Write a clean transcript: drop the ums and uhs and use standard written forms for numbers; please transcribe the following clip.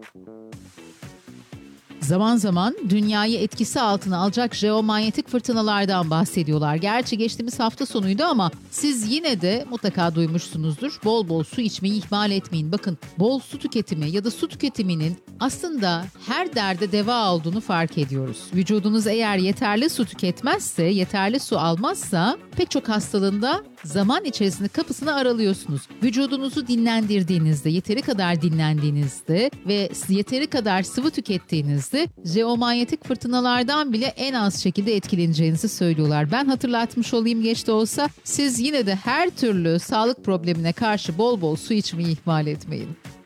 Zaman zaman dünyayı etkisi altına alacak jeomanyetik fırtınalardan bahsediyorlar. Gerçi geçtiğimiz hafta sonuydu ama siz yine de mutlaka duymuşsunuzdur. Bol bol su içmeyi ihmal etmeyin. Bakın, bol su tüketimi ya da su tüketiminin aslında her derde deva olduğunu fark ediyoruz. Vücudunuz eğer yeterli su tüketmezse, yeterli su almazsa pek çok hastalığında zaman içerisinde kapısını aralıyorsunuz. Vücudunuzu dinlendirdiğinizde, yeteri kadar dinlendiğinizde ve yeteri kadar sıvı tükettiğinizde jeomanyetik fırtınalardan bile en az şekilde etkileneceğinizi söylüyorlar. Ben hatırlatmış olayım geç de olsa, siz yine de her türlü sağlık problemine karşı bol bol su içmeyi ihmal etmeyin.